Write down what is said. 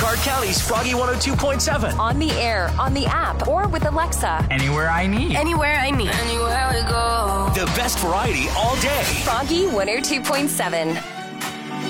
Clark County's Froggy 102.7. On the air, on the app, or with Alexa. Anywhere I need. Anywhere I need. Anywhere we go. The best variety all day. Froggy 102.7.